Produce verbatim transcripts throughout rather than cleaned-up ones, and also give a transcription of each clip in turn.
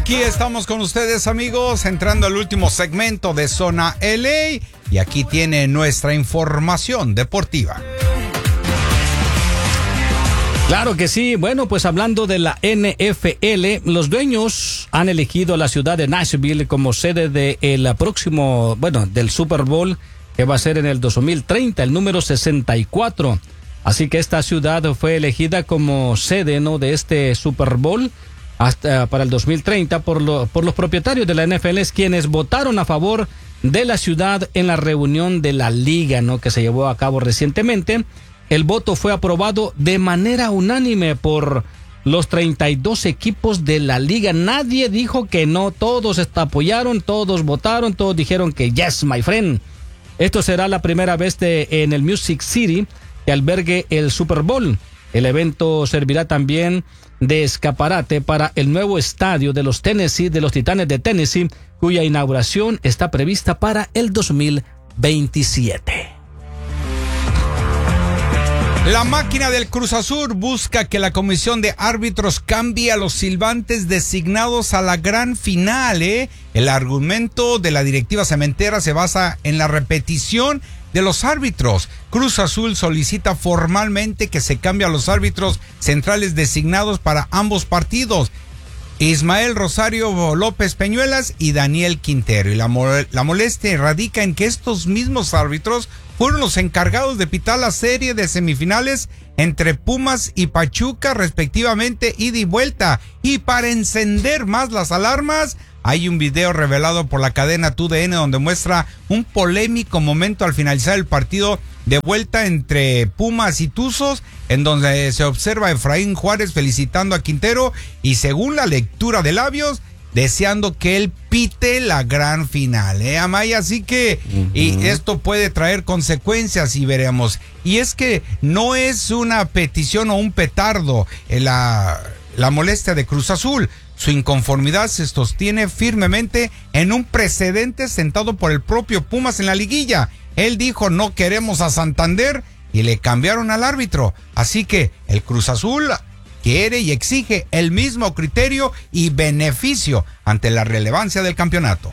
Aquí estamos con ustedes, amigos, entrando al último segmento de Zona L A y aquí tiene nuestra información deportiva. Claro que sí. Bueno, pues hablando de la N F L, los dueños han elegido la ciudad de Nashville como sede del próximo, bueno, del Super Bowl que va a ser en el dos mil treinta, el número sesenta y cuatro. Así que esta ciudad fue elegida como sede, ¿no?, de este Super Bowl hasta para el dos mil treinta por, lo, por los propietarios de la N F L, quienes votaron a favor de la ciudad en la reunión de la liga, ¿no?, que se llevó a cabo recientemente. El voto fue aprobado de manera unánime por los treinta y dos equipos de la liga. Nadie dijo que no, todos apoyaron, todos votaron, todos dijeron que yes, my friend. Esto será la primera vez de, en el Music City que albergue el Super Bowl. El evento servirá también de escaparate para el nuevo estadio de los Tennessee, de los Titanes de Tennessee, cuya inauguración está prevista para el dos mil veintisiete. La máquina del Cruz Azul busca que la comisión de árbitros cambie a los silbantes designados a la gran final, ¿eh? El argumento de la directiva cementera se basa en la repetición de los árbitros. Cruz Azul solicita formalmente que se cambie a los árbitros centrales designados para ambos partidos, Ismael Rosario López Peñuelas y Daniel Quintero. Y la, la molestia radica en que estos mismos árbitros fueron los encargados de pitar la serie de semifinales entre Pumas y Pachuca, respectivamente, ida y vuelta. Y para encender más las alarmas, hay un video revelado por la cadena T U D N donde muestra un polémico momento al finalizar el partido de vuelta entre Pumas y Tuzos, en donde se observa a Efraín Juárez felicitando a Quintero y, según la lectura de labios, deseando que él pite la gran final, ¿eh, Amaya? Así que, uh-huh. y esto puede traer consecuencias y veremos. Y es que no es una petición o un petardo eh, la, la molestia de Cruz Azul. Su inconformidad se sostiene firmemente en un precedente sentado por el propio Pumas en la liguilla. Él dijo, no queremos a Santander, y le cambiaron al árbitro. Así que el Cruz Azul quiere y exige el mismo criterio y beneficio ante la relevancia del campeonato.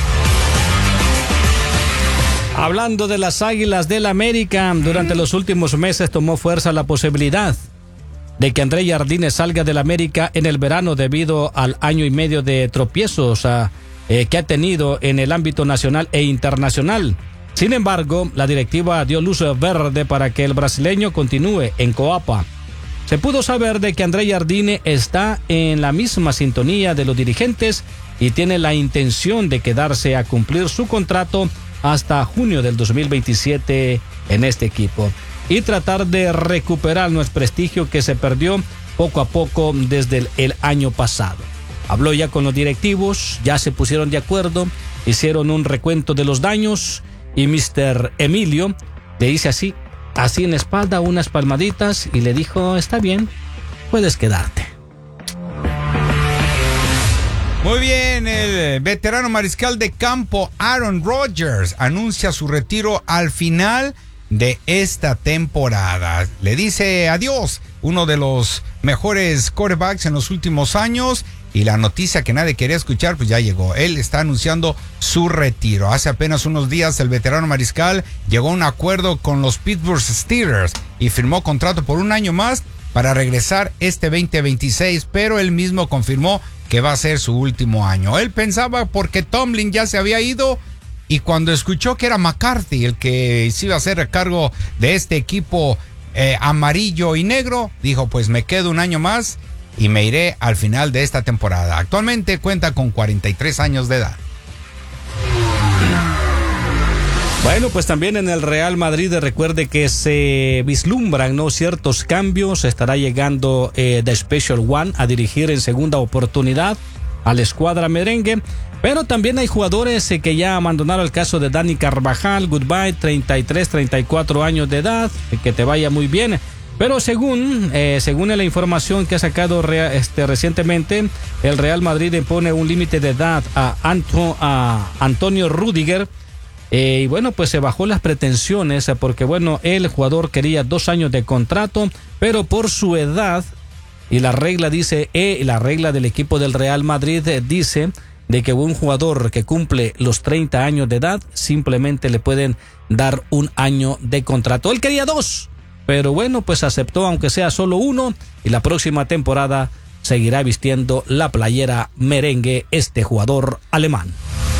Hablando de las Águilas del América, durante los últimos meses tomó fuerza la posibilidad de que André Jardine salga del América en el verano debido al año y medio de tropiezos uh, eh, que ha tenido en el ámbito nacional e internacional. Sin embargo, la directiva dio luz verde para que el brasileño continúe en Coapa. Se pudo saber de que André Jardine está en la misma sintonía de los dirigentes y tiene la intención de quedarse a cumplir su contrato hasta junio del dos mil veintisiete en este equipo y tratar de recuperar nuestro prestigio que se perdió poco a poco desde el, el año pasado. Habló ya con los directivos, ya se pusieron de acuerdo, hicieron un recuento de los daños y mister Emilio le dice así, así en la espalda, unas palmaditas y le dijo, está bien, puedes quedarte. Muy bien, el veterano mariscal de campo Aaron Rodgers anuncia su retiro al final de esta temporada. Le dice adiós, uno de los mejores quarterbacks en los últimos años, y la noticia que nadie quería escuchar pues ya llegó. Él está anunciando su retiro. Hace apenas unos días el veterano mariscal llegó a un acuerdo con los Pittsburgh Steelers y firmó contrato por un año más para regresar este veinte veintiséis, pero él mismo confirmó que va a ser su último año. Él pensaba porque Tomlin ya se había ido, y cuando escuchó que era McCarthy el que se iba a hacer a cargo de este equipo eh, amarillo y negro, dijo, pues me quedo un año más y me iré al final de esta temporada. Actualmente cuenta con cuarenta y tres años de edad. Bueno, pues también en el Real Madrid recuerde que se vislumbran, ¿no?, ciertos cambios. Estará llegando eh, The Special One a dirigir en segunda oportunidad a la escuadra merengue. Pero también hay jugadores eh, que ya abandonaron. El caso de Dani Carvajal, goodbye, treinta y tres, treinta y cuatro años de edad, eh, que te vaya muy bien. Pero según eh, según la información que ha sacado rea, este, recientemente, el Real Madrid impone un límite de edad a, Anto, a Antonio Rüdiger. Eh, y bueno, pues se bajó las pretensiones eh, porque bueno, el jugador quería dos años de contrato, pero por su edad Y la regla dice, eh, la regla del equipo del Real Madrid eh, dice de que un jugador que cumple los treinta años de edad simplemente le pueden dar un año de contrato. Él quería dos, pero bueno, pues aceptó aunque sea solo uno, y la próxima temporada seguirá vistiendo la playera merengue este jugador alemán.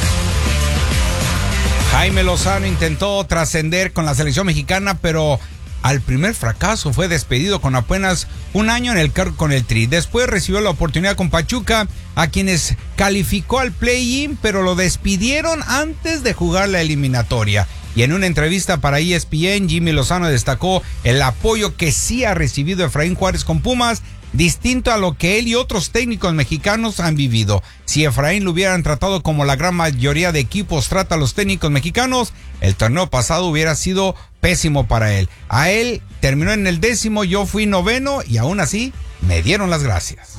Jaime Lozano intentó trascender con la selección mexicana, pero al primer fracaso fue despedido con apenas un año en el cargo con el Tri. Después recibió la oportunidad con Pachuca, a quienes calificó al play-in, pero lo despidieron antes de jugar la eliminatoria. Y en una entrevista para E S P N, Jimmy Lozano destacó el apoyo que sí ha recibido Efraín Juárez con Pumas, distinto a lo que él y otros técnicos mexicanos han vivido. Si Efraín lo hubieran tratado como la gran mayoría de equipos trata a los técnicos mexicanos, el torneo pasado hubiera sido pésimo para él. A él terminó en el décimo, yo fui noveno y aún así me dieron las gracias.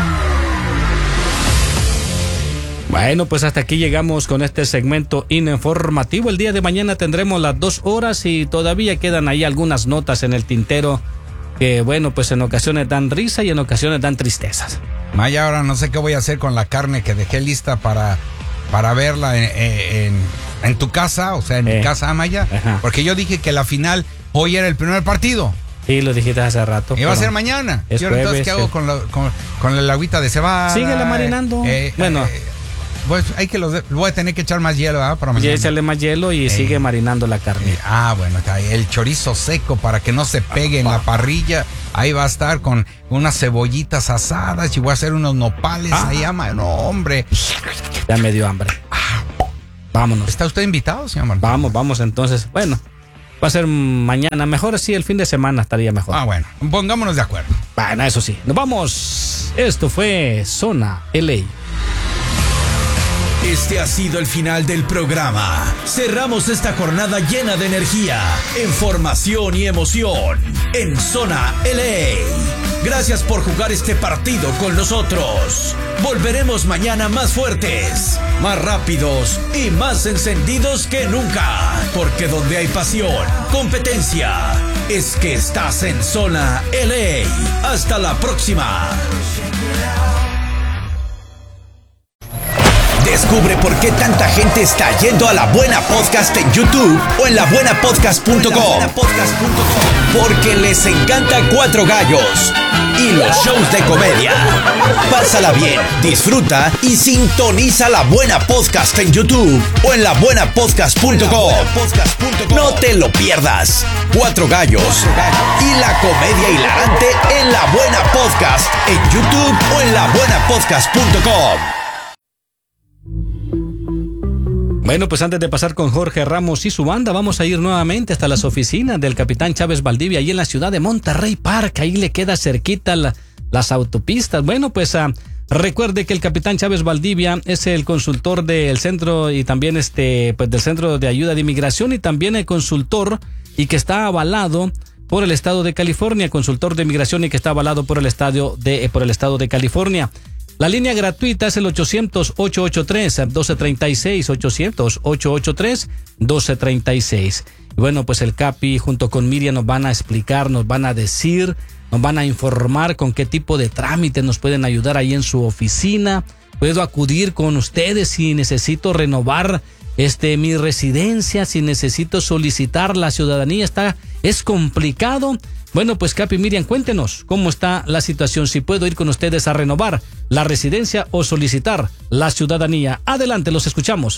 Bueno, pues hasta aquí llegamos con este segmento informativo. El día de mañana tendremos las dos horas y todavía quedan ahí algunas notas en el tintero que, bueno, pues en ocasiones dan risa y en ocasiones dan tristezas. Maya, ahora no sé qué voy a hacer con la carne que dejé lista para, para verla en, en, en tu casa, o sea, en eh, mi casa, Maya, ajá. Porque yo dije que la final hoy era el primer partido. Sí, lo dijiste hace rato. Iba a ser mañana. Es yo jueves, entonces, ¿qué hago con, la, con, con el agüita de cebada? Síguela marinando. Eh, bueno. Eh, Pues hay que los de, voy a tener que echar más hielo, ¿verdad? Para mañana. Y echarle más hielo y eh, sigue marinando la carne. Eh, ah, bueno, el chorizo seco para que no se pegue en la parrilla. Ahí va a estar con unas cebollitas asadas y voy a hacer unos nopales ah. ahí, ama. No, hombre. Ya me dio hambre. Ah. Vámonos. ¿Está usted invitado, señor Martín? Vamos, vamos entonces. Bueno, va a ser mañana. Mejor así, el fin de semana estaría mejor. Ah, bueno, pongámonos de acuerdo. Bueno, eso sí. Nos vamos. Esto fue Zona L A. Este ha sido el final del programa. Cerramos esta jornada llena de energía, información y emoción en Zona L A. Gracias por jugar este partido con nosotros. Volveremos mañana más fuertes, más rápidos y más encendidos que nunca. Porque donde hay pasión, competencia, es que estás en Zona L A. Hasta la próxima. Descubre por qué tanta gente está yendo a La Buena Podcast en YouTube o en la buena podcast punto com. Porque les encanta Cuatro Gallos y los shows de comedia. Pásala bien, disfruta y sintoniza La Buena Podcast en YouTube o en la buena podcast punto com. No te lo pierdas. Cuatro Gallos y la comedia hilarante en La Buena Podcast en YouTube o en la buena podcast punto com. Bueno, pues antes de pasar con Jorge Ramos y su banda, vamos a ir nuevamente hasta las oficinas del capitán Chávez Valdivia, ahí en la ciudad de Monterrey Park. Ahí le queda cerquita la, las autopistas. Bueno, pues uh, recuerde que el capitán Chávez Valdivia es el consultor del centro y también este, pues del Centro de Ayuda de Inmigración y también el consultor y que está avalado por el estado de California, consultor de inmigración y que está avalado por el estado de, por el estado de California. La línea gratuita es el ochocientos, ocho ocho tres, uno dos tres seis, ochocientos, ocho ocho tres, uno dos tres seis. Y bueno, pues el Capi junto con Miriam nos van a explicar, nos van a decir, nos van a informar con qué tipo de trámites nos pueden ayudar ahí en su oficina. Puedo acudir con ustedes si necesito renovar este mi residencia, si necesito solicitar la ciudadanía. Está, es complicado. Bueno, pues Capi, Miriam, cuéntenos cómo está la situación, si puedo ir con ustedes a renovar la residencia o solicitar la ciudadanía. Adelante, los escuchamos.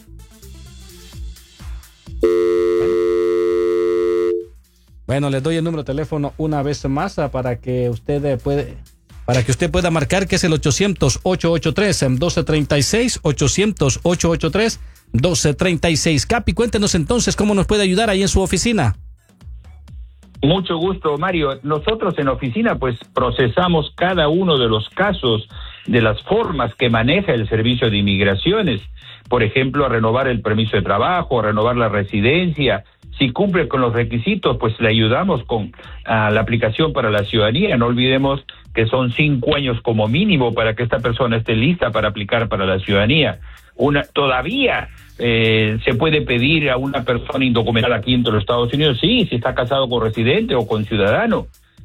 Bueno, les doy el número de teléfono una vez más para que usted puede, para que usted pueda marcar, que es el ochocientos, ocho ocho tres, uno dos tres seis, ochocientos, ocho ocho tres, uno dos tres seis. Capi, cuéntenos entonces cómo nos puede ayudar ahí en su oficina. Mucho gusto, Mario. Nosotros en oficina pues procesamos cada uno de los casos de las formas que maneja el Servicio de Inmigraciones. Por ejemplo, a renovar el permiso de trabajo, a renovar la residencia. Si cumple con los requisitos, pues le ayudamos con uh, la aplicación para la ciudadanía. No olvidemos que son cinco años como mínimo para que esta persona esté lista para aplicar para la ciudadanía. Una, todavía eh, se puede pedir a una persona indocumentada aquí en los Estados Unidos, sí, si está casado con residente o con ciudadano.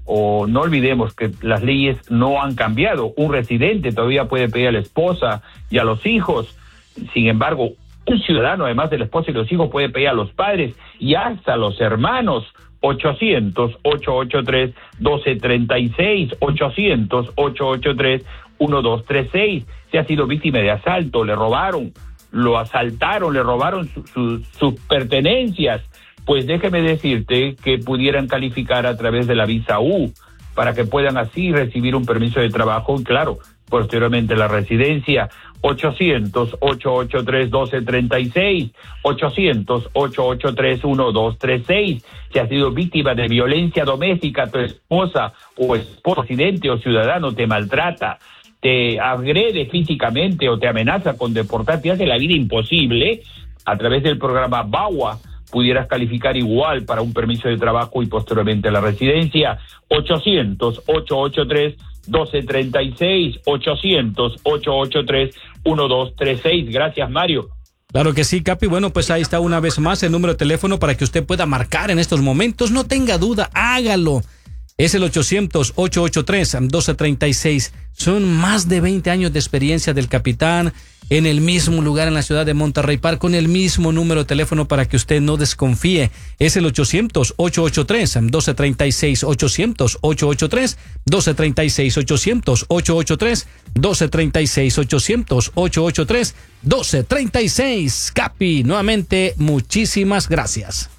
o no olvidemos que las leyes no han cambiado. Un residente todavía puede pedir a la esposa y a los hijos. Sin embargo, un ciudadano, además de la esposa y los hijos, puede pedir a los padres y hasta a los hermanos. ochocientos, ochocientos ochenta y tres, doce treinta y seis, ochocientos, ochocientos ochenta y tres, doce treinta y seis. Si ha sido víctima de asalto, le robaron, lo asaltaron, le robaron su, su, sus pertenencias, pues déjeme decirte que pudieran calificar a través de la visa U para que puedan así recibir un permiso de trabajo y, claro, posteriormente la residencia. Ochocientos, ochocientos ochenta y tres, doce treinta y seis, ochocientos, ochocientos ochenta y tres, doce treinta y seis. Si has sido víctima de violencia doméstica, tu esposa o esposo, residente o ciudadano te maltrata, te agrede físicamente o te amenaza con deportar, te hace la vida imposible, a través del programa B A W A pudieras calificar igual para un permiso de trabajo y posteriormente la residencia. Ochocientos, ochocientos ochenta y tres, doce treinta y seis, ochocientos, ochocientos ochenta y tres, doce treinta y seis. Gracias, Mario. Claro que sí, Capi. Bueno, pues ahí está una vez más el número de teléfono para que usted pueda marcar en estos momentos. No tenga duda, hágalo. Es el ochocientos, ochocientos ochenta y tres, doce treinta y seis. Son más de veinte años de experiencia del capitán en el mismo lugar en la ciudad de Monterrey Park, con el mismo número de teléfono para que usted no desconfíe. Es el ochocientos, ochocientos ochenta y tres, doce treinta y seis, ochocientos, ochocientos ochenta y tres, doce treinta y seis, ochocientos, ochocientos ochenta y tres, doce treinta y seis, ochocientos, ochocientos ochenta y tres, doce treinta y seis. Capi, nuevamente, muchísimas gracias.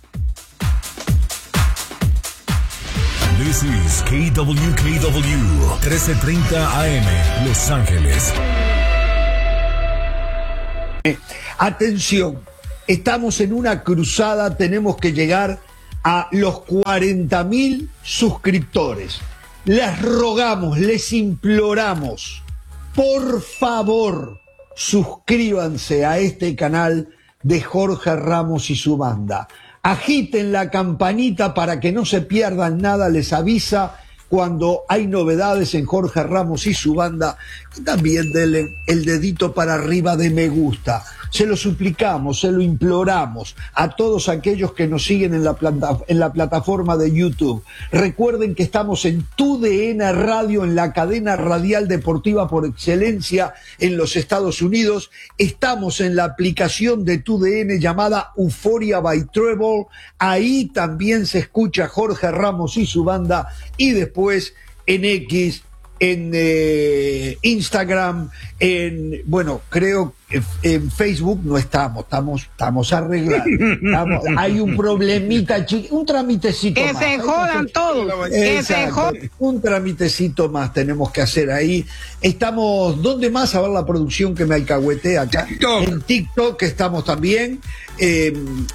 This is K W K W, trece treinta A M, Los Ángeles. Atención, estamos en una cruzada, tenemos que llegar a los cuarenta mil suscriptores. Les rogamos, les imploramos, por favor, suscríbanse a este canal de Jorge Ramos y su banda. Agiten la campanita para que no se pierdan nada, les avisa cuando hay novedades en Jorge Ramos y su banda, y también denle el dedito para arriba de me gusta. Se lo suplicamos, se lo imploramos a todos aquellos que nos siguen en la, planta, en la plataforma de YouTube. Recuerden que estamos en Tu D N Radio, en la cadena radial deportiva por excelencia en los Estados Unidos. Estamos en la aplicación de Tu D N llamada Euphoria by Treble. Ahí también se escucha Jorge Ramos y su banda. Y después en X, en eh, Instagram, en, bueno, creo que en Facebook no estamos, estamos, estamos arreglando. Estamos, hay un problemita, un tramitecito que más. se jodan que todos, que se jodan. Un tramitecito más tenemos que hacer ahí. Estamos, ¿dónde más? A ver la producción que me alcahuetea acá. TikTok. En TikTok estamos también. Eh,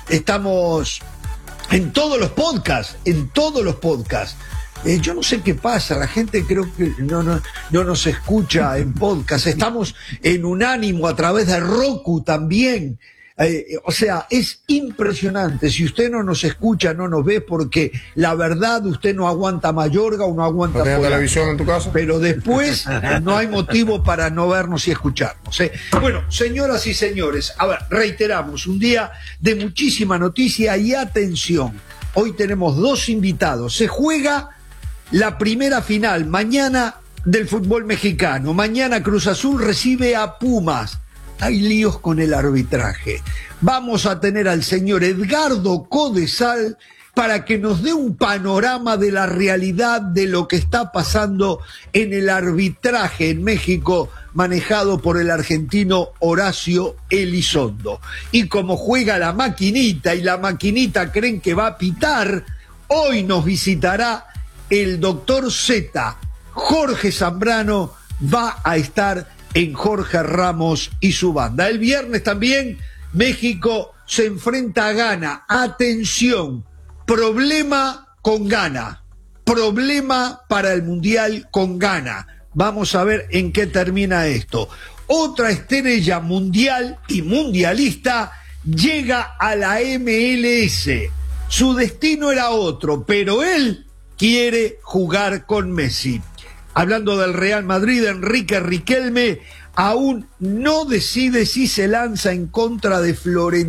estamos en todos los podcasts, en todos los podcasts. Eh, yo no sé qué pasa, la gente creo que no, no, no nos escucha en podcast. Estamos en Unánimo a través de Roku también. Eh, o sea, es impresionante. Si usted no nos escucha, no nos ve, porque la verdad usted no aguanta Mayorga o no aguanta ¿No tienes televisión en tu casa? Pero después no hay motivo para no vernos y escucharnos, ¿eh? Bueno, señoras y señores, a ver, reiteramos, un día de muchísima noticia y atención. Hoy tenemos dos invitados. Se juega la primera final mañana del fútbol mexicano. Mañana Cruz Azul recibe a Pumas. Hay líos con el arbitraje. Vamos a tener al señor Edgardo Codesal para que nos dé un panorama de la realidad de lo que está pasando en el arbitraje en México, manejado por el argentino Horacio Elizondo. Y como juega la maquinita y la maquinita creen que va a pitar, hoy nos visitará el doctor Z. Jorge Zambrano va a estar en Jorge Ramos y su banda. El viernes también México se enfrenta a Ghana. Atención, problema con Ghana. Problema para el Mundial con Ghana. Vamos a ver en qué termina esto. Otra estrella mundial y mundialista llega a la M L S. Su destino era otro, pero él quiere jugar con Messi. Hablando del Real Madrid, Enrique Riquelme aún no decide si se lanza en contra de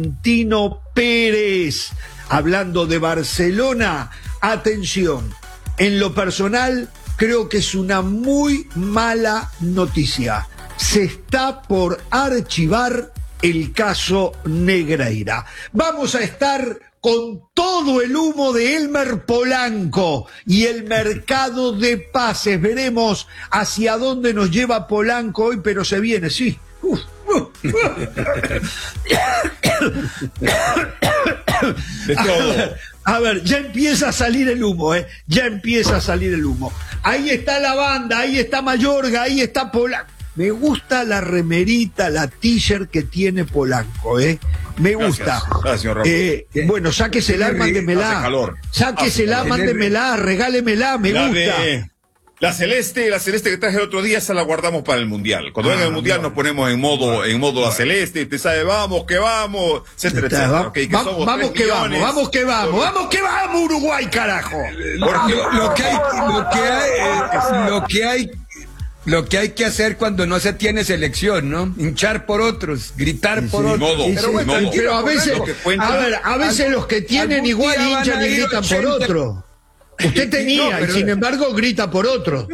Florentino Pérez. Hablando de Barcelona, atención, En lo personal, creo que es una muy mala noticia. Se está por archivar el caso Negreira. Vamos a estar con todo el humo de Elmer Polanco y el mercado de pases. Veremos hacia dónde nos lleva Polanco hoy, pero se viene, sí. Uf. De todo. A ver, ya empieza a salir el humo, ¿eh? Ya empieza a salir el humo. Ahí está la banda, ahí está Mayorga, ahí está Polanco. Me gusta la remerita, la t-shirt que tiene Polanco, ¿eh? Me gusta. Gracias, gracias, señor Ramón. Eh, bueno, sáquesela, mándemela. Hace calor. Sáquesela, Hace mándemela, regálemela, me La gusta. de- La celeste, la celeste que traje el otro día, esa la guardamos para el mundial. Cuando venga el mundial nos ponemos en modo, en modo la celeste, usted sabe, vamos, que vamos, etcétera, Está, etcétera. va- Okay, que va- somos vamos tres que vamos, millones. vamos que vamos, vamos que vamos, Uruguay, carajo. Porque- Lo, lo que hay, lo que hay, eh, lo que hay, lo que hay que hacer cuando no se tiene selección, ¿no? Hinchar por otros, gritar por Ni otros. modo, Sí, pero sí, bueno, pero, tranquilo, a veces, lo que cuenta- a ver, a veces los que tienen algún igual día van hinchan a y ir gritan por ochenta. otro. Usted tenía, No, pero- y sin embargo grita por otro.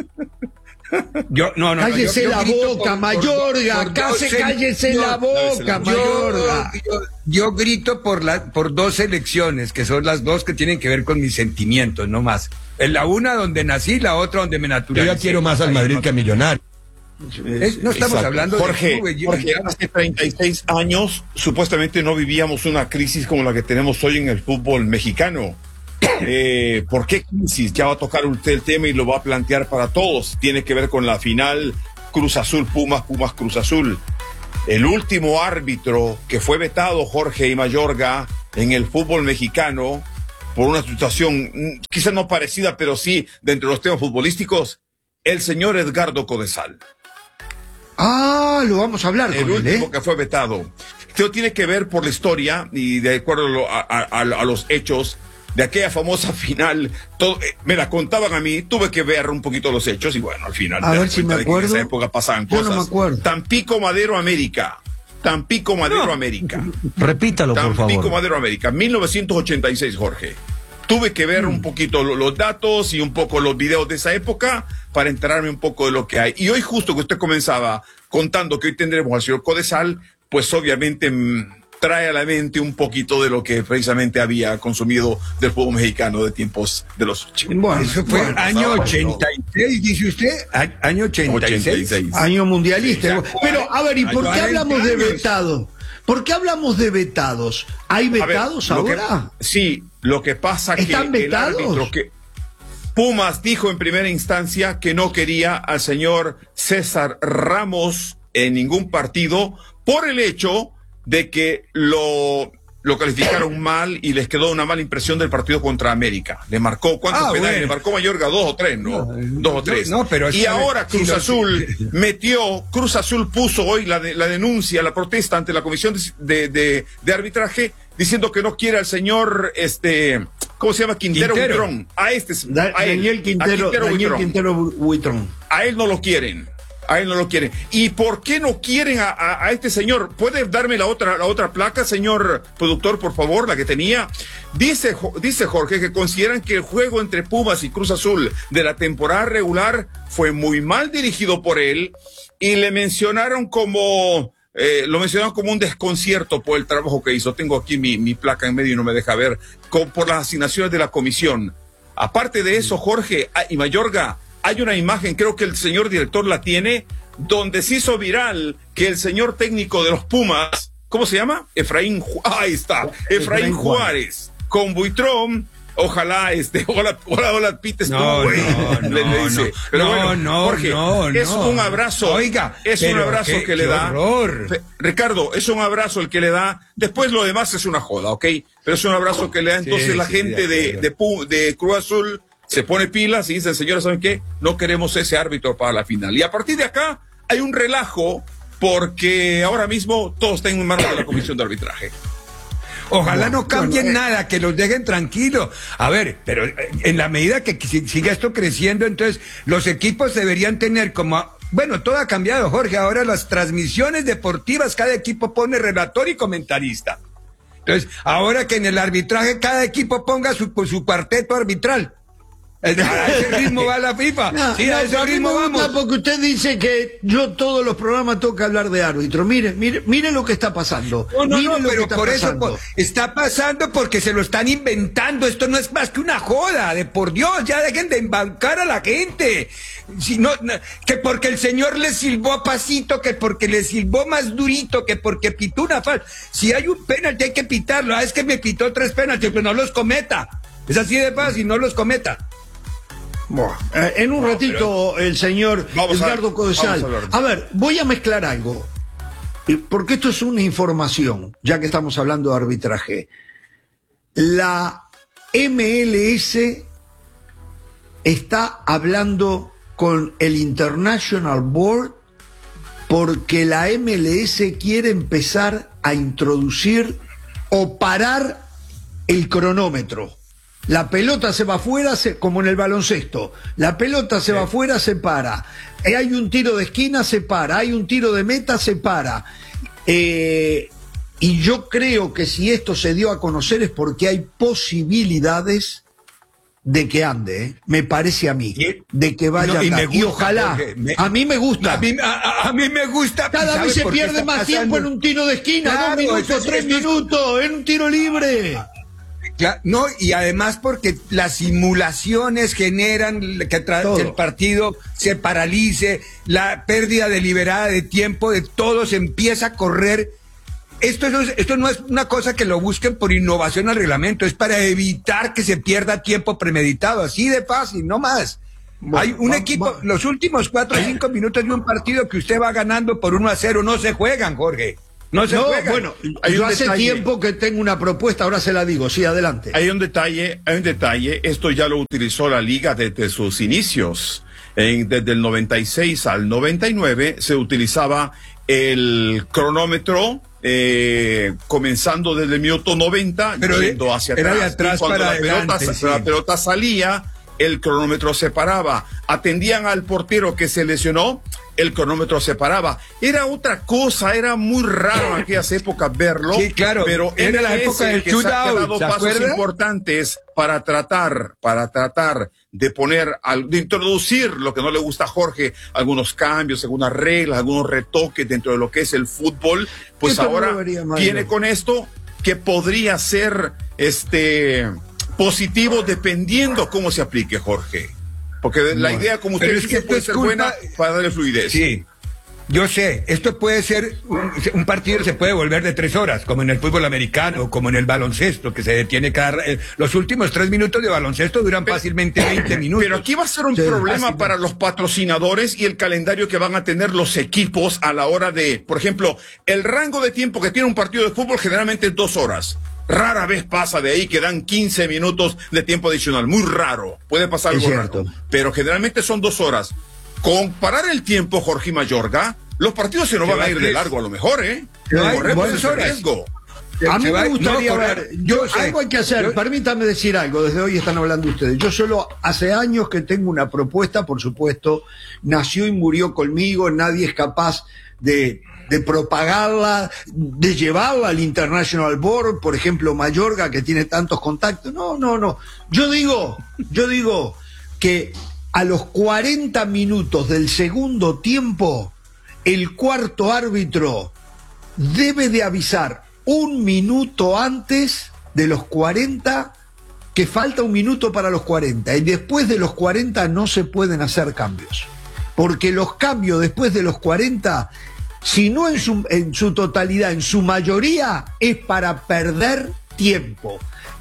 Yo, no, no, no, Cállese yo- yo la grito boca, por- Mayorga, por- por case- dos cállese la boca, Yo, Mayorga. yo, yo grito por la, por dos elecciones, que son las dos que tienen que ver con mis sentimientos, no más. En la una donde nací, la otra donde me Yo naturalicé. ya quiero más al Ahí Madrid no- que a Millonario. Es- no estamos Exacto. hablando Jorge, de clubes, yo- Jorge, hace treinta y seis años supuestamente no vivíamos una crisis como la que tenemos hoy en el fútbol mexicano. Eh, ¿Por qué crisis? Ya va a tocar usted el tema y lo va a plantear para todos. Tiene que ver con la final Cruz Azul, Pumas, Pumas, Cruz Azul. El último árbitro que fue vetado, Jorge y Mayorga, en el fútbol mexicano, por una situación mm, quizás no parecida, pero sí dentro de los temas futbolísticos, el señor Edgardo Codesal. Ah, lo vamos a hablar El con él, último ¿eh? que fue vetado. Esto tiene que ver por la historia y de acuerdo a, lo- a- a- a los hechos de aquella famosa final. Todo, eh, me la contaban a mí, tuve que ver un poquito los hechos y bueno, al final. A te ver das si cuenta me de que en acuerdo. esa época pasaban Yo no cosas. me acuerdo. Tampico Madero América. Tampico Madero América. Repítalo, por Tampico favor. Madero América, mil novecientos ochenta y seis, Jorge. Tuve que ver un poquito lo- los datos y un poco los videos de esa época para enterarme un poco de lo que hay. Y hoy justo que usted comenzaba contando que hoy tendremos al señor Codesal, pues obviamente mm, trae a la mente un poquito de lo que precisamente había consumido del fútbol mexicano de tiempos de los ochenta. Bueno, Eso fue bueno, año no, no. ochenta y seis, dice usted. A- Año ochenta y seis. ochenta y seis. Año mundialista. Sí, Pero, a ver, ¿y por qué cuarenta hablamos de años. vetados? ¿Por qué hablamos de vetados? ¿Hay A ver, vetados lo que- ahora? sí, lo que pasa que ¿Están el vetados? árbitro que Pumas dijo en primera instancia que no quería al señor César Ramos en ningún partido por el hecho de que lo lo calificaron mal y les quedó una mala impresión del partido contra América. Le marcó, ¿cuántos Ah, penales? bueno. Le marcó Mayorga, dos o tres, ¿no? No, dos o yo- tres. no, pero y esta vez- ahora sí, Cruz lo- Azul metió, Cruz Azul puso hoy la, de- la denuncia, la protesta ante la comisión de, de, de arbitraje diciendo que no quiere al señor, este, ¿cómo se llama? Quintero, Quintero. Buitrón. A este, Da- a él, Daniel a Quintero, Quintero Daniel Buitrón. Quintero Buitrón. A él no lo quieren. A él no lo quieren. ¿Y por qué no quieren a, a- a este señor? ¿Puede darme la otra, la otra placa, señor productor, por favor, la que tenía? Dice, Jo- dice Jorge que consideran que el juego entre Pumas y Cruz Azul de la temporada regular fue muy mal dirigido por él y le mencionaron como, eh, lo mencionaron como un desconcierto por el trabajo que hizo. Tengo aquí mi, mi placa en medio y no me deja ver, con, por las asignaciones de la comisión. Aparte de eso, Jorge ah, y Mayorga, hay una imagen, creo que el señor director la tiene, donde se hizo viral que el señor técnico de los Pumas, ¿cómo se llama? Efraín, Ju- ahí está, Efraín, Efraín Juárez, con Buitrón, ojalá, este, ojalá, ojalá, ojalá pites tú, No, güey, no, le, le no, dice. no. Pero No, bueno, no, Jorge, no, es no. un abrazo, Oiga, es un pero abrazo qué- que le qué da. horror. Fe- Ricardo, es un abrazo el que le da, después lo demás es una joda, ¿ok? Pero es un abrazo que le da, entonces Sí, la sí, gente de de, acuerdo. de, Pu- de Cruz Azul se pone pilas y dicen, señores, ¿saben qué? No queremos ese árbitro para la final. Y a partir de acá hay un relajo porque ahora mismo todo está en manos de la comisión de arbitraje. Ojalá no cambien bueno, eh. nada, que los dejen tranquilos. A ver, pero eh, en la medida que si- siga esto creciendo, entonces los equipos deberían tener como... Bueno, todo ha cambiado, Jorge. Ahora las transmisiones deportivas, cada equipo pone relator y comentarista. Entonces, ahora que en el arbitraje cada equipo ponga su, su cuarteto arbitral. A ese ritmo va la FIFA. No, sí, no, a ese a mí ritmo me gusta vamos. porque usted dice que yo todos los programas tengo que hablar de árbitro. Mire, mire, mire lo que está pasando. No, no, mire no, lo pero que está por pasando. eso por- está pasando porque se lo están inventando. Esto no es más que una joda, de por Dios, ya dejen de embancar a la gente. Si no, no, que porque el señor le silbó a pasito, que porque le silbó más durito, que porque pitó una falta. Si hay un penalti hay que pitarlo. Ah, es que me pitó tres penaltis, pero no los cometa. Es así de fácil, no los cometa. Bueno, eh, en un No, ratito el señor Vamos a- Edgardo Codesal. vamos a hablar. A ver, voy a mezclar algo, eh, porque esto es una información, ya que estamos hablando de arbitraje. La M L S está hablando con el International Board porque la M L S quiere empezar a introducir o parar el cronómetro. La pelota se va afuera, se, como en el baloncesto. La pelota se va afuera, se para. Eh, Hay un tiro de esquina, se para. Hay un tiro de meta, se para. Eh, y yo creo que si esto se dio a conocer es porque hay posibilidades de que ande, ¿eh? Me parece a mí, Sí. de que vaya No, a y andar. me Y gusta, ojalá, Jorge, me- a mí me gusta. A mí, a, a- a mí me gusta. Cada ¿sabe vez se por qué pierde está más pasando? tiempo en un tiro de esquina, Claro, dos minutos, eso es- tres eso es- minutos, en un tiro libre. Cla- No, y además porque las simulaciones generan que, tra- Todo. que el partido se paralice, la pérdida deliberada de tiempo de todos empieza a correr. Esto no, es, esto no es una cosa que lo busquen por innovación al reglamento, es para evitar que se pierda tiempo premeditado, así de fácil, no más. Bueno, Hay un va- equipo, va- los últimos cuatro o cinco minutos de un partido que usted va ganando por uno a cero, no se juegan, Jorge. No se No, juegan. bueno, Hay yo un hace detalle. tiempo que tengo una propuesta, ahora se la digo, sí, adelante. Hay un detalle, hay un detalle, esto ya lo utilizó la liga desde sus inicios. En- desde el noventa y seis al noventa y nueve se utilizaba el cronómetro eh, comenzando desde el minuto noventa, Pero yendo hacia era atrás. de atrás Y cuando para la pelota, adelante, sa- sí. la pelota salía, el cronómetro se paraba. Atendían al portero que se lesionó, el cronómetro se paraba. Era otra cosa, era muy raro en aquellas épocas verlo. Sí, claro, Pero era la M L S época del que se ha shootout, dado ¿se pasos acuerda? importantes para tratar, para tratar de poner, al- de introducir lo que no le gusta a Jorge, algunos cambios, algunas reglas, algunos retoques dentro de lo que es el fútbol, pues Esto no ahora lo vería mal, viene ¿no? con esto que podría ser este positivo dependiendo cómo se aplique, Jorge. Porque la idea, como usted Pero es dice, que esto puede es ser culpa- buena para darle fluidez. Sí, yo sé, esto puede ser, un, un partido se puede volver de tres horas, como en el fútbol americano, como en el baloncesto, que se detiene cada... eh, los últimos tres minutos de baloncesto duran fácilmente veinte minutos. Pero aquí va a ser un Sí, problema fácil. para los patrocinadores y el calendario que van a tener los equipos a la hora de, por ejemplo, el rango de tiempo que tiene un partido de fútbol generalmente es dos horas. Rara vez pasa de ahí que dan quince minutos de tiempo adicional. Muy raro. Puede pasar Es algo cierto. raro. Pero generalmente son dos horas. Comparar el tiempo, Jorge Mayorga, los partidos se nos Se van va a ir de tres. largo a lo mejor, ¿eh? No hay Corremos buenas ese horas. riesgo. A mí Se va- me gustaría no, ver, correcto. yo, Yo sé. algo hay que hacer, Yo- permítame decir algo, desde hoy están hablando ustedes. Yo solo hace años que tengo una propuesta, por supuesto, nació y murió conmigo, nadie es capaz de, de propagarla, de llevarla al International Board, por ejemplo, Mayorga, que tiene tantos contactos. No, no, no. Yo digo, yo digo que a los cuarenta minutos del segundo tiempo, el cuarto árbitro debe de avisar un minuto antes de los cuarenta que falta un minuto para los cuarenta y después de los cuarenta no se pueden hacer cambios. Porque los cambios después de los cuarenta, si no en su, en su totalidad, en su mayoría, es para perder tiempo.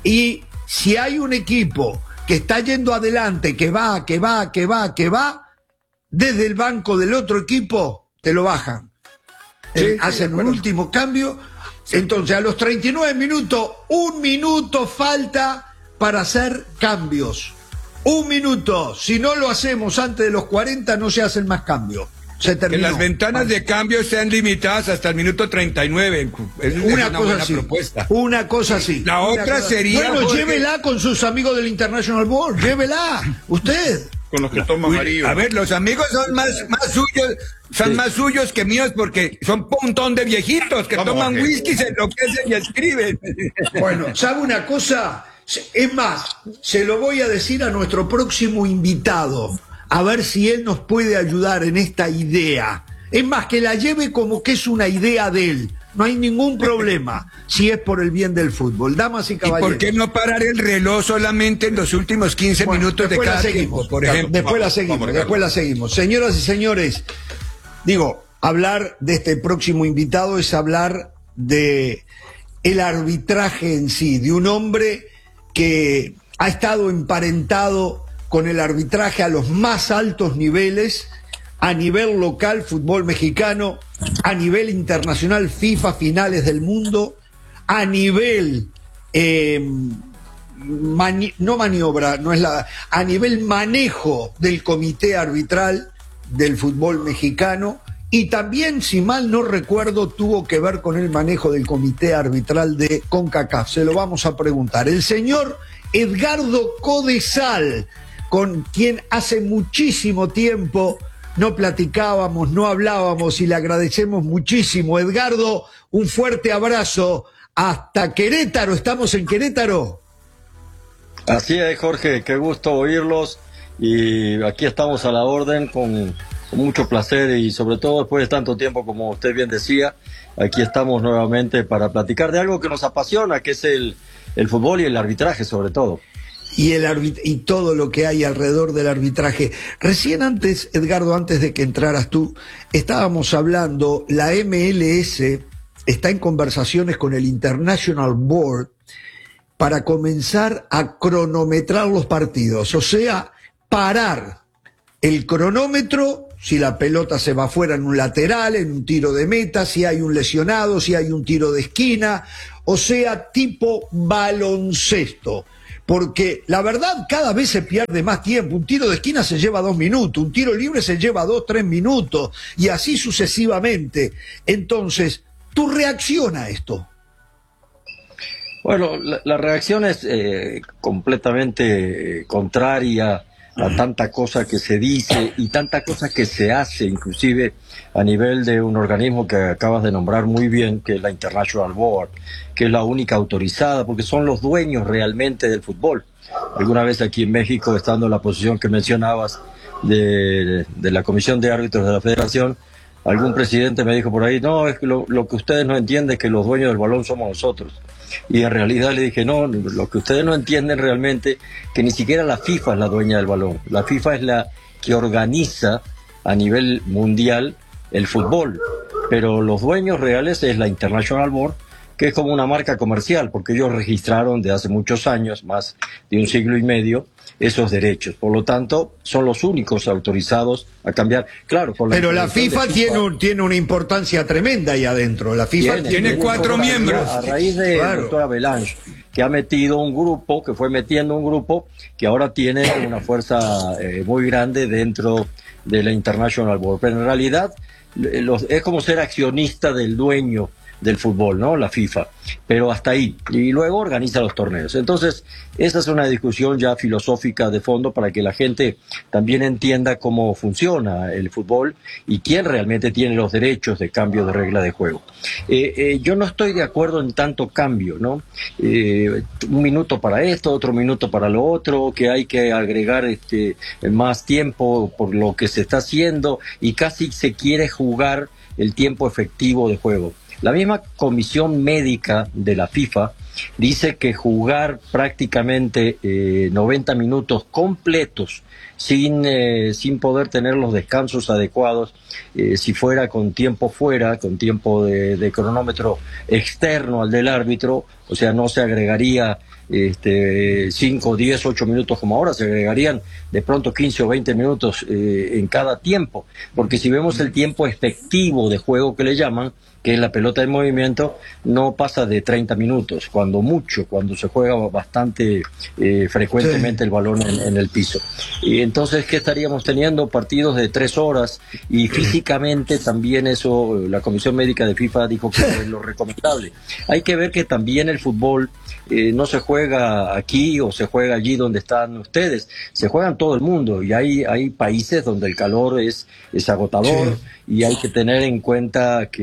Y si hay un equipo que está yendo adelante, que va, que va, que va, que va, desde el banco del otro equipo te lo bajan. Sí, Eh, sí, hacen de un acuerdo. último cambio. Entonces, a los treinta y nueve minutos, un minuto falta para hacer cambios. Un minuto. Si no lo hacemos antes de los cuarenta, no se hacen más cambios. Se Que terminó. las ventanas de cambio sean limitadas hasta el minuto treinta y nueve. Es es Una, una, cosa buena así. propuesta. Una cosa así. La Una otra cosa- sería, Bueno, Jorge- llévela con sus amigos del International Board. Llévela. Usted. Con los que toman Uy, amarillo. a ver, los amigos son más, más suyos, son más suyos que míos porque son un montón de viejitos que Vamos, toman Jorge. whisky, se enloquecen y escriben. Bueno, ¿sabe una cosa? Es más, se lo voy a decir a nuestro próximo invitado, a ver si él nos puede ayudar en esta idea. Es más, que la lleve como que es una idea de él. No hay ningún problema si es por el bien del fútbol. Damas y caballeros. ¿Y por qué no parar el reloj solamente en los últimos quince bueno, minutos de cada tiempo, por ejemplo? Después vamos, la seguimos, vamos, después la seguimos. Señoras y señores, digo, hablar de este próximo invitado es hablar de el arbitraje en sí, de un hombre que ha estado emparentado con el arbitraje a los más altos niveles, a nivel local, fútbol mexicano, a nivel internacional, FIFA, finales del mundo, a nivel, eh, mani- no maniobra, no es la, a nivel manejo del comité arbitral del fútbol mexicano, y también, si mal no recuerdo, tuvo que ver con el manejo del comité arbitral de CONCACAF. Se lo vamos a preguntar. El señor Edgardo Codesal, con quien hace muchísimo tiempo no platicábamos, no hablábamos, y le agradecemos muchísimo. Edgardo, un fuerte abrazo hasta Querétaro. ¿Estamos en Querétaro? Así es, Jorge, qué gusto oírlos, y aquí estamos a la orden con, con mucho placer, y sobre todo después de tanto tiempo, como usted bien decía, aquí estamos nuevamente para platicar de algo que nos apasiona, que es el, el fútbol y el arbitraje sobre todo. Y, el arbit- y todo lo que hay alrededor del arbitraje. Recién antes, Edgardo, antes de que entraras tú, estábamos hablando, la M L S está en conversaciones con el International Board para comenzar a cronometrar los partidos, o sea, parar el cronómetro si la pelota se va fuera en un lateral, en un tiro de meta, si hay un lesionado, si hay un tiro de esquina, o sea, tipo baloncesto. Porque la verdad, cada vez se pierde más tiempo. Un tiro de esquina se lleva dos minutos, un tiro libre se lleva dos, tres minutos, y así sucesivamente. Entonces, ¿tu reacción a esto? Bueno, la, la reacción es eh, completamente eh, contraria a tanta cosa que se dice y tanta cosa que se hace, inclusive a nivel de un organismo que acabas de nombrar muy bien, que es la International Board, que es la única autorizada, porque son los dueños realmente del fútbol. Alguna vez aquí en México, estando en la posición que mencionabas de, de la Comisión de Árbitros de la Federación, algún presidente me dijo por ahí, no, es que lo, lo que ustedes no entienden es que los dueños del balón somos nosotros. Y en realidad le dije, no, lo que ustedes no entienden realmente, que ni siquiera la FIFA es la dueña del balón. La FIFA es la que organiza a nivel mundial el fútbol, pero los dueños reales es la International Board, que es como una marca comercial, porque ellos registraron de hace muchos años, más de un siglo y medio, esos derechos. Por lo tanto, son los únicos autorizados a cambiar. Claro, por la Pero la FIFA, FIFA tiene, un, tiene una importancia tremenda ahí adentro. La FIFA tiene, tiene, tiene cuatro miembros. A raíz de claro. la doctora Belange, que ha metido un grupo, que fue metiendo un grupo, que ahora tiene una fuerza eh, muy grande dentro de la International Board. Pero en realidad los, es como ser accionista del dueño del fútbol, ¿no? La FIFA, pero hasta ahí, y luego organiza los torneos. Entonces, esa es una discusión ya filosófica de fondo para que la gente también entienda cómo funciona el fútbol y quién realmente tiene los derechos de cambio de regla de juego. Eh, eh, yo no estoy de acuerdo en tanto cambio, ¿no? Eh, un minuto para esto, otro minuto para lo otro, que hay que agregar este más tiempo por lo que se está haciendo, y casi se quiere jugar el tiempo efectivo de juego. La misma comisión médica de la FIFA dice que jugar prácticamente eh, noventa minutos completos sin, eh, sin poder tener los descansos adecuados, eh, si fuera con tiempo fuera, con tiempo de, de cronómetro externo al del árbitro, o sea, no se agregaría este, cinco, diez, ocho minutos como ahora, se agregarían de pronto quince o veinte minutos eh, en cada tiempo, porque si vemos el tiempo efectivo de juego que le llaman, que es la pelota en movimiento, no pasa de treinta minutos, cuando mucho, cuando se juega bastante eh, frecuentemente sí. el balón en, en el piso. Y entonces, ¿qué estaríamos teniendo? Partidos de tres horas, y físicamente también eso, la Comisión Médica de FIFA dijo que es lo recomendable. Hay que ver que también el fútbol eh, no se juega aquí o se juega allí donde están ustedes, se juega en todo el mundo, y hay, hay países donde el calor es, es agotador, sí. y hay que tener en cuenta que, que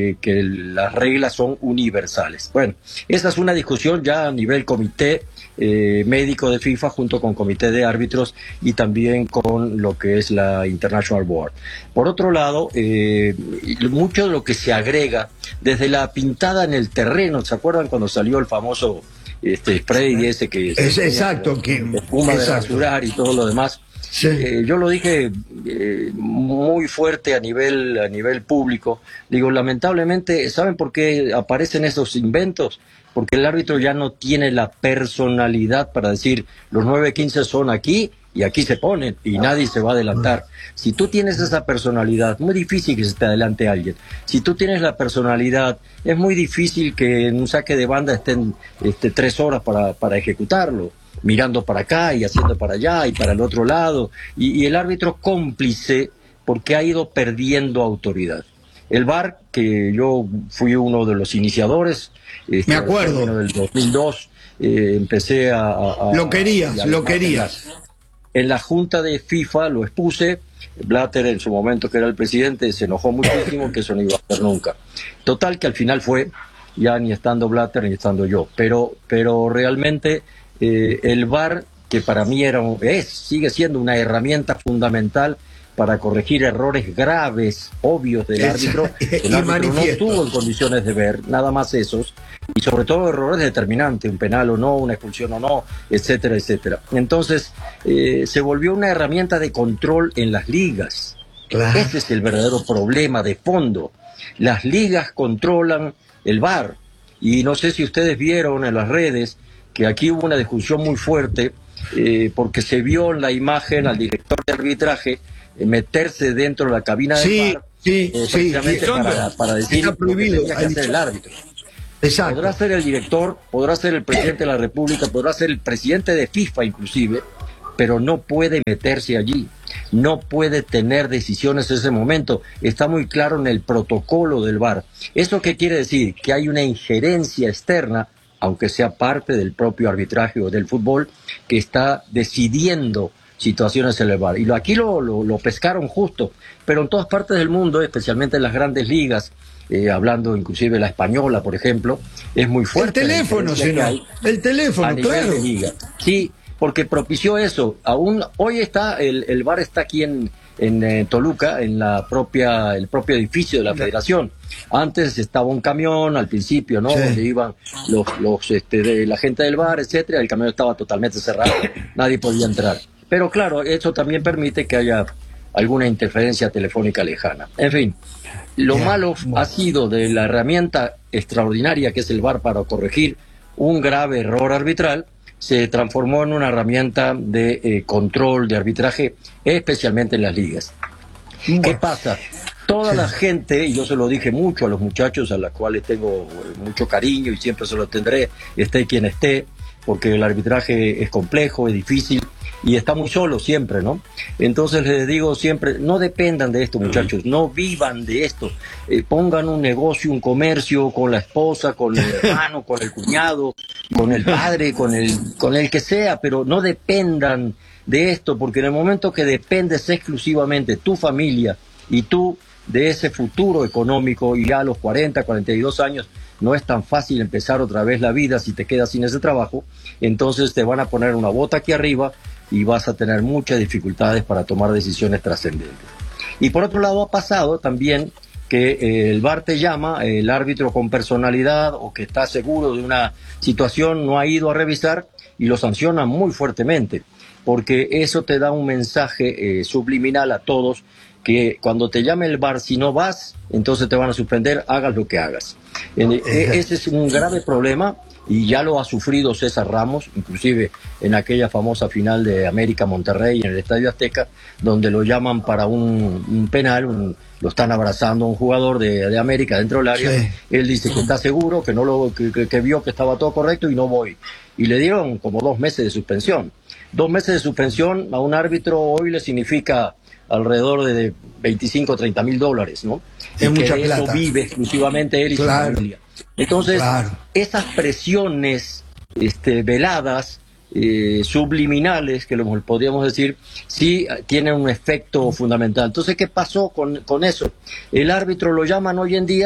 el, las reglas son universales. Bueno, esa es una discusión ya a nivel comité eh, médico de FIFA junto con comité de árbitros y también con lo que es la International Board. Por otro lado, eh, mucho de lo que se agrega desde la pintada en el terreno, ¿se acuerdan cuando salió el famoso este spray ese que es se exacto, que espuma de rasurar y todo lo demás? Sí. Eh, yo lo dije eh, muy fuerte a nivel a nivel público. Digo, lamentablemente, ¿saben por qué aparecen esos inventos? Porque el árbitro ya no tiene la personalidad para decir los nueve quince son aquí y aquí se ponen y nadie se va a adelantar. Si tú tienes esa personalidad, muy difícil que se te adelante alguien. Si tú tienes la personalidad, es muy difícil que en un saque de banda estén este, tres horas para, para ejecutarlo, mirando para acá y haciendo para allá y para el otro lado, y, y el árbitro cómplice porque ha ido perdiendo autoridad. El V A R, que yo fui uno de los iniciadores, este, me acuerdo, en el dos mil dos, eh, empecé a, a... Lo querías, a, a, lo querías. En la junta de FIFA lo expuse. Blatter, en su momento que era el presidente, se enojó muchísimo que eso no iba a hacer nunca. Total que al final fue, ya ni estando Blatter ni estando yo, pero, pero realmente eh, el V A R, que para mí era es, sigue siendo una herramienta fundamental para corregir errores graves, obvios del es, árbitro, el árbitro no estuvo en condiciones de ver, nada más esos, y sobre todo errores determinantes, un penal o no, una expulsión o no, etcétera, etcétera. Entonces, eh, se volvió una herramienta de control en las ligas. Claro. Ese es el verdadero problema de fondo. Las ligas controlan el V A R, y no sé si ustedes vieron en las redes que aquí hubo una discusión muy fuerte, eh, porque se vio en la imagen al director de arbitraje meterse dentro de la cabina de sí, V A R, sí, eh, sí, precisamente sí, para, para decir está prohibido, lo que tenía que hacer el árbitro. Exacto. Podrá ser el director, podrá ser el presidente de la República, podrá ser el presidente de FIFA inclusive, pero no puede meterse allí, no puede tener decisiones en ese momento. Está muy claro en el protocolo del V A R. ¿Eso qué quiere decir? Que hay una injerencia externa, aunque sea parte del propio arbitraje o del fútbol, que está decidiendo situaciones en el V A R. Y aquí lo, lo, lo pescaron justo, pero en todas partes del mundo, especialmente en las grandes ligas, eh, hablando inclusive la española, por ejemplo, es muy fuerte. El teléfono, señor. El teléfono, claro. De liga. Sí, porque propició eso. Aún hoy está, el, el V A R está aquí en, en eh, Toluca, en la propia, el propio edificio de la Federación. Antes estaba un camión al principio, ¿no? Sí. Donde iban los, los este, de la gente del V A R, etcétera. El camión estaba totalmente cerrado, nadie podía entrar. Pero claro, eso también permite que haya alguna interferencia telefónica lejana. En fin, lo yeah. malo ha sido de la herramienta extraordinaria que es el V A R para corregir un grave error arbitral, se transformó en una herramienta de eh, control, de arbitraje, especialmente en las ligas. Bueno. ¿Qué pasa? Toda sí. la gente, y yo se lo dije mucho a los muchachos a los cuales tengo mucho cariño y siempre se lo tendré, esté quien esté, porque el arbitraje es complejo, es difícil, y está muy solo siempre, ¿no? Entonces les digo siempre, no dependan de esto, muchachos, no vivan de esto, eh, pongan un negocio, un comercio con la esposa, con el hermano, con el cuñado, con el padre, con el, con el que sea, pero no dependan de esto, porque en el momento que dependes exclusivamente tu familia y tú de ese futuro económico, y ya a los cuarenta, cuarenta y dos años, no es tan fácil empezar otra vez la vida si te quedas sin ese trabajo, entonces te van a poner una bota aquí arriba y vas a tener muchas dificultades para tomar decisiones trascendentes. Y por otro lado ha pasado también que eh, el V A R te llama, el árbitro con personalidad o que está seguro de una situación no ha ido a revisar y lo sanciona muy fuertemente, porque eso te da un mensaje eh, subliminal a todos, que cuando te llame el V A R, si no vas, entonces te van a suspender, hagas lo que hagas. Eh, ese es un grave problema y ya lo ha sufrido César Ramos, inclusive en aquella famosa final de América Monterrey en el Estadio Azteca, donde lo llaman para un, un penal, un, lo están abrazando a un jugador de, de América dentro del área, sí. Él dice que está seguro, que no lo que, que, que vio que estaba todo correcto y no voy. Y le dieron como dos meses de suspensión. Dos meses de suspensión a un árbitro hoy le significa alrededor de veinticinco, treinta mil dólares, ¿no? Es mucha que plata. Eso vive exclusivamente él y claro. su familia. Entonces, claro. esas presiones este, veladas, eh, subliminales, que lo podríamos decir, sí tienen un efecto fundamental. Entonces, ¿qué pasó con, con eso? El árbitro lo llaman hoy en día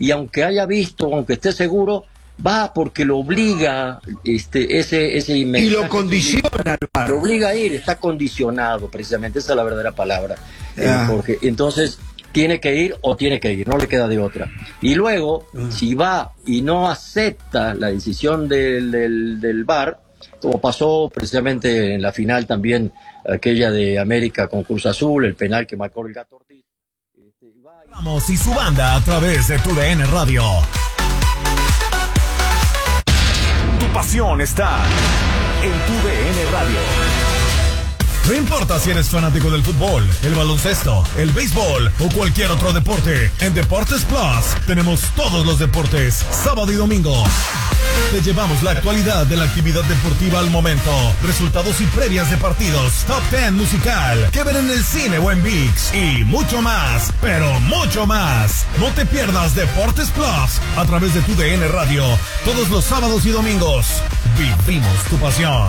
y aunque haya visto, aunque esté seguro, va porque lo obliga este ese ese y lo condiciona, lo obliga a ir, está condicionado precisamente, esa es la verdadera palabra, eh, Ah. Jorge. Entonces tiene que ir o tiene que ir, no le queda de otra. Y luego, Ah. si va y no acepta la decisión del, del, del V A R, como pasó precisamente en la final también, aquella de América con Cruz Azul, el penal que marcó el Gato Ortiz. Vamos y su banda a través de tu D N Radio. Tu pasión está en tu D N Radio. No importa si eres fanático del fútbol, el baloncesto, el béisbol o cualquier otro deporte, en Deportes Plus tenemos todos los deportes, sábado y domingo. Te llevamos la actualidad de la actividad deportiva al momento, resultados y previas de partidos, top diez musical, que ver en el cine o en ViX y mucho más, pero mucho más. No te pierdas Deportes Plus a través de tu D N Radio, todos los sábados y domingos. Vivimos tu pasión.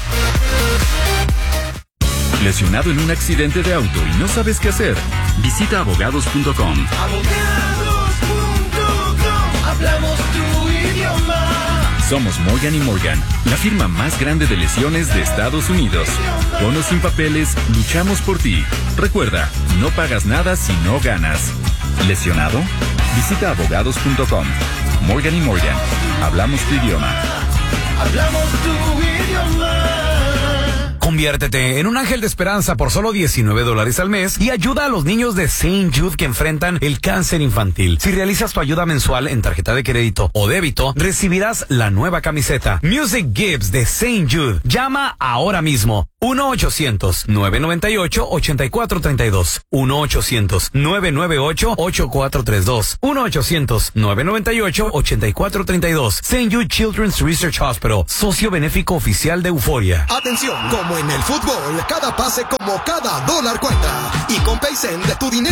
¿Lesionado en un accidente de auto y no sabes qué hacer? Visita abogados punto com. Abogados punto com. Hablamos tu idioma. Somos Morgan y Morgan, la firma más grande de lesiones de Estados Unidos. Con o sin papeles, luchamos por ti. Recuerda, no pagas nada si no ganas. ¿Lesionado? Visita abogados punto com. Morgan y Morgan, hablamos tu idioma. Hablamos tu idioma. Conviértete en un ángel de esperanza por solo diecinueve dólares al mes y ayuda a los niños de Saint Jude que enfrentan el cáncer infantil. Si realizas tu ayuda mensual en tarjeta de crédito o débito, recibirás la nueva camiseta Music Gives de Saint Jude. Llama ahora mismo. uno ochocientos, nueve noventa y ocho, ochenta y cuatro treinta y dos. uno ochocientos, nueve noventa y ocho, ochenta y cuatro treinta y dos. uno ochocientos, nueve noventa y ocho, ochenta y cuatro treinta y dos. Saint Jude Children's Research Hospital, socio benéfico oficial de Euforia. Atención, como en el fútbol, cada pase como cada dólar cuenta. Y con Paycen de tu dinero